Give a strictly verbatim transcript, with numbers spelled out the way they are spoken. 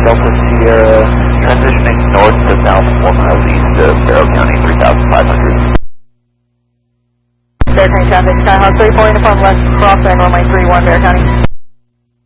Delta Sierra, transitioning north to south four miles east of Barrow County, three thousand five hundred. Bear County traffic, Skyhawk three four, uniform left, cross and runway three one, Bear County.